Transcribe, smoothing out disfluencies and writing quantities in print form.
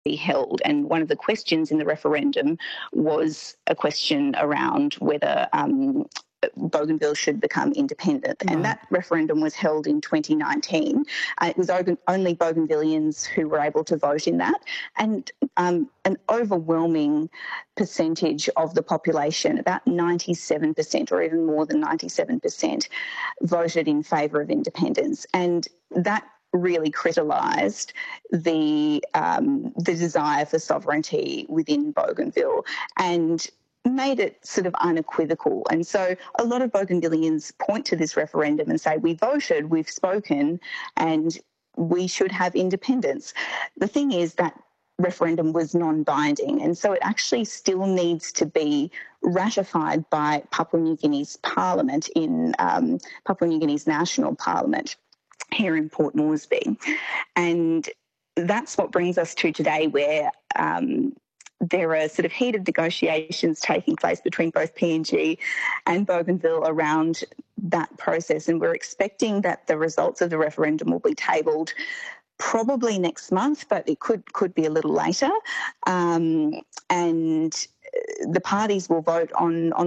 be held. And one of the questions in the referendum was a question around whether Bougainville should become independent. Right. And that referendum was held in 2019. It was only Bougainvillians who were able to vote in that. And an overwhelming percentage of the population, about 97% or even more than 97%, voted in favour of independence. And that really crystallised the desire for sovereignty within Bougainville and made it sort of unequivocal. And so a lot of Bougainvillians point to this referendum and say, we voted, we've spoken, and we should have independence. The thing is that referendum was non-binding, and so it actually still needs to be ratified by Papua New Guinea's parliament in Papua New Guinea's national parliament here in Port Moresby. And that's what brings us to today, where there are sort of heated negotiations taking place between both PNG and Bougainville around that process. And we're expecting that the results of the referendum will be tabled probably next month, but it could be a little later. And the parties will vote on